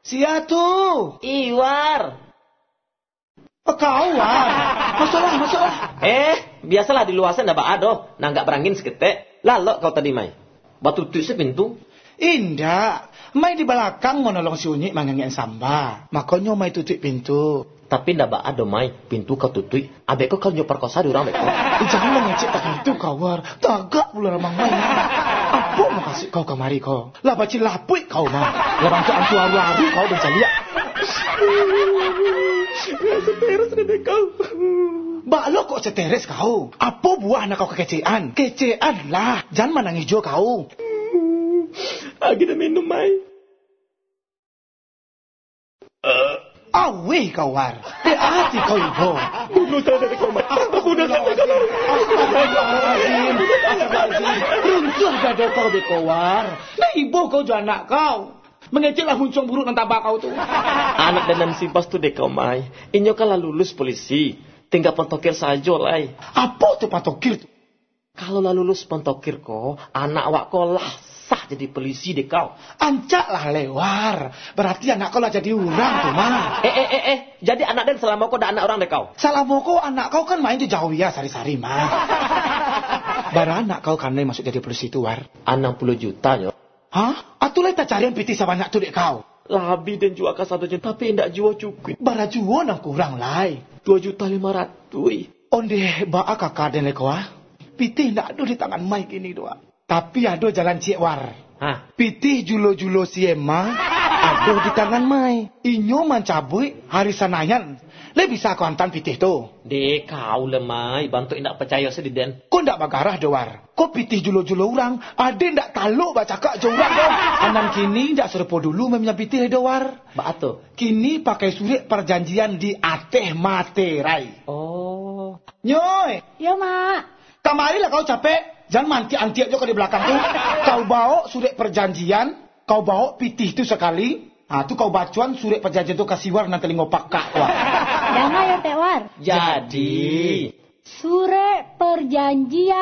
Sia tuh. Iwar. Kau War. Masalah. Biasalah di luasan dah adoh. Nah nggak berangin seketek. Lalok kau tadi mai. Batu tutup sepintu. Indah. Mai di belakang mau nolong si Unyik mangangin samba. Makanya mai tutup pintu. Tapi ndak adoh mai. Pintu kau tutup. Abek kau nyopar kosa di orang beko. Jangan ngecek tak itu kau War. Tagak pula ramang mai. Apa mau kasih kau kemari kau? Lah baci lapui kau mah. Lah bantu antu aru kau berjaya. Seteres deh kau. Mbak lo kok seteres kau? Apa buah anak kau kekecean? Kecean lah. Jangan menangis jo kau. Lagi dah minum mai. Awih kau War. Hati kau ibu. Bunuh saya dari kau mai. Bunuh saya dari kau. Runtuh gado kau deh kau War. Nah ibu kau jo anak kau. Mengeceklah huncung buruk dan tabak kau tuh. Anak dan simpas tu dek kau mai. Inyo kalah lulus polisi. Tinggal pentokir saja lai. Apa tuh patokir tuh? Kalau lah lulus pentokir kau, anak awak kau lah sah jadi polisi dek kau. Ancak lah lewar. Berarti anak kau lah jadi orang tuh mah. Jadi anak dan selama kau ada anak orang dek kau. Selama kau anak kau kan main di jauh ya sari-sari mah. Bara anak kau kan masuk jadi polisi tuh War. 60 juta yo. Hah? Atulah tak carian piti sebanyak tu dek kau. Labi dan jual ke 1 juta tapi tidak jual cukup. Bara jual nang kurang lai. 2.500.000. Onde baa kakak dan leko ah. Piti ndak ada di tangan mai kini doa. Tapi ada jalan cik War. Hah? Piti julo-julo si Emma ada di tangan mai. Inyo mencabui hari sanayan. Le bisa kau hantan pitih tu. Dek kau lemai bantu indak percaya sediden. Kau ndak bagarah doar. Kau pitih julo-julo orang. Ada ndak taluk baca kak jorang kau. Anan kini ndak serupa dulu mempunyai pitih doar. Baato. Kini pakai surat perjanjian di ateh materai. Oh. Nyoy. Ya mak. Kamarilah kau capek. Jangan manti-anti aja kau di belakang tu. Kau bawa surat perjanjian. Kau bawa pitih tu sekali. Tu kau bacuan surat perjanjian tu kasih War nanti ngopak kak War. Jangan ya Teh War. Jadi. Surat perjanjian.